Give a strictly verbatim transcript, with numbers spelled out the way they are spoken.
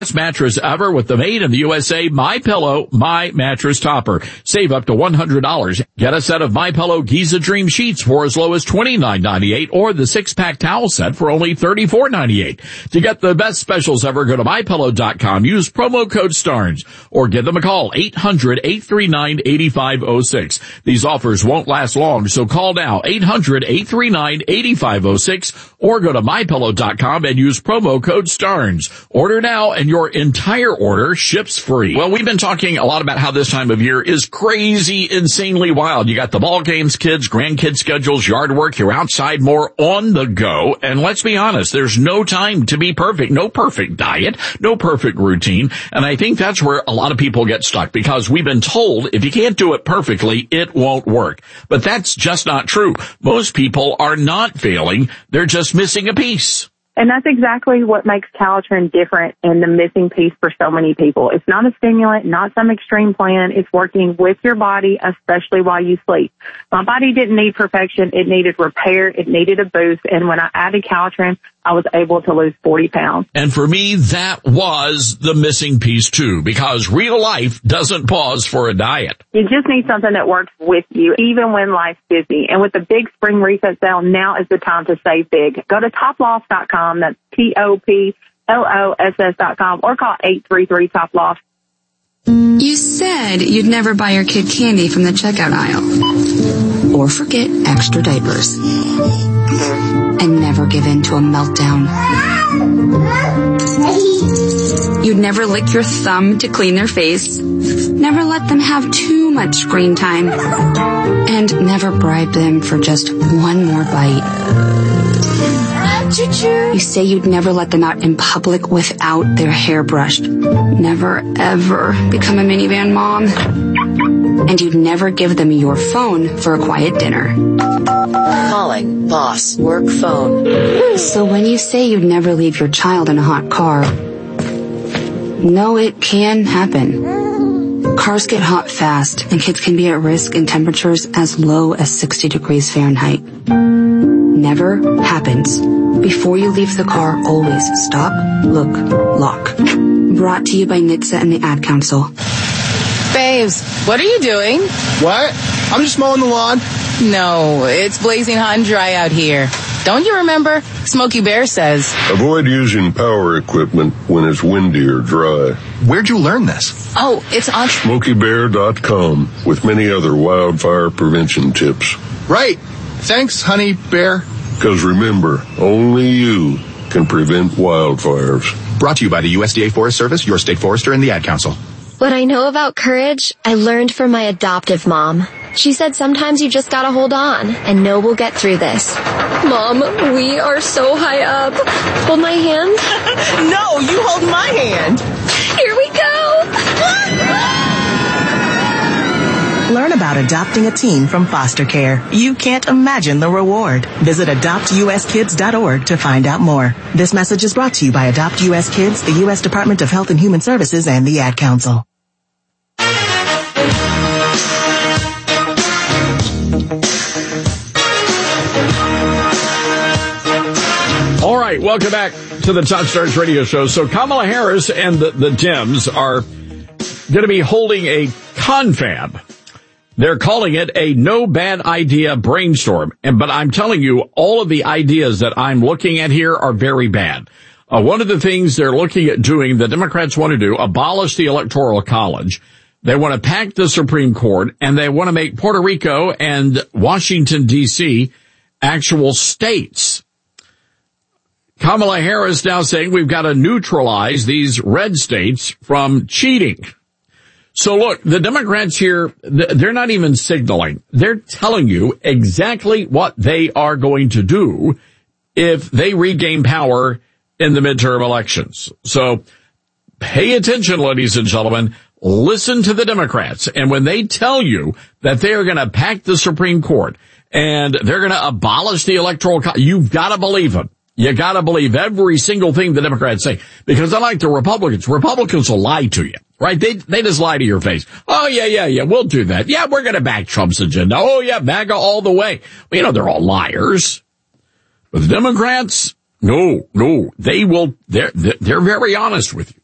Best mattress ever with the made in the U S A MyPillow My Mattress Topper. Save up to one hundred dollars. Get a set of MyPillow Giza Dream Sheets for as low as twenty-nine ninety-eight or the six-pack towel set for only thirty-four ninety-eight. To get the best specials ever, go to my pillow dot com. Use promo code STARNS or give them a call, eight hundred, eight three nine, eight five zero six. These offers won't last long, so call now, eight hundred, eight three nine, eight five zero six or go to my pillow dot com and use promo code STARNS. Order now and your entire order ships free. Well, we've been talking a lot about how this time of year is crazy, insanely wild. You got the ball games, kids, grandkids schedules, yard work, you're outside more on the go. And let's be honest, there's no time to be perfect. No perfect diet, no perfect routine. And I think that's where a lot of people get stuck because we've been told if you can't do it perfectly, it won't work. But that's just not true. Most people are not failing. They're just missing a piece. And that's exactly what makes Calitrin different and the missing piece for so many people. It's not a stimulant, not some extreme plan. It's working with your body, especially while you sleep. My body didn't need perfection. It needed repair. It needed a boost. And when I added Calitrin, I was able to lose forty pounds. And for me, that was the missing piece too, because real life doesn't pause for a diet. You just need something that works with you, even when life's busy. And with the big spring reset sale, now is the time to save big. Go to top loss dot com. That's T O P L O S S dot com or call eight three three top loss. You said you'd never buy your kid candy from the checkout aisle. Or forget extra diapers. And never give in to a meltdown. You'd never lick your thumb to clean their face. Never let them have too much screen time. And never bribe them for just one more bite. You say you'd never let them out in public without their hair brushed. Never, ever become a minivan mom. And you'd never give them your phone for a quiet dinner. Calling boss work phone. So when you say you'd never leave your child in a hot car, no, it can happen. Cars get hot fast, and kids can be at risk in temperatures as low as sixty degrees Fahrenheit. Never happens. Before you leave the car, always stop, look, lock. Brought to you by N H T S A and the Ad Council. Babes, what are you doing? What? I'm just mowing the lawn. No, it's blazing hot and dry out here. Don't you remember? Smokey Bear says, avoid using power equipment when it's windy or dry. Where'd you learn this? Oh, it's on smokey bear dot com with many other wildfire prevention tips. Right. Thanks, honey bear. Because remember, only you can prevent wildfires. Brought to you by the U S D A Forest Service, your state forester, and the Ad Council. What I know about courage, I learned from my adoptive mom. She said sometimes you just gotta hold on and know we'll get through this. Mom, we are so high up. Hold my hand. No, you hold my hand. Here we go. Learn about adopting a teen from foster care. You can't imagine the reward. Visit adopt U S kids dot org to find out more. This message is brought to you by Adopt U S Kids, the U S Department of Health and Human Services, and the Ad Council. All right, welcome back to the Top Stars Radio Show. So Kamala Harris and the, the Dems are going to be holding a confab. They're calling it a no bad idea brainstorm. And, but I'm telling you, all of the ideas that I'm looking at here are very bad. Uh, one of the things they're looking at doing, the Democrats want to do, abolish the Electoral College. They want to pack the Supreme Court, and they want to make Puerto Rico and Washington, D C actual states. Kamala Harris now saying we've got to neutralize these red states from cheating. So look, the Democrats here, they're not even signaling. They're telling you exactly what they are going to do if they regain power in the midterm elections. So pay attention, ladies and gentlemen. Listen to the Democrats. And when they tell you that they are going to pack the Supreme Court and they're going to abolish the Electoral College, you've got to believe them. You got to believe every single thing the Democrats say, because unlike the Republicans, Republicans will lie to you, right? They they just lie to your face. Oh, yeah, yeah, yeah, we'll do that. Yeah, we're going to back Trump's agenda. Oh, yeah, MAGA all the way. Well, you know, they're all liars. But the Democrats, no, no, they will, they're, they're very honest with you.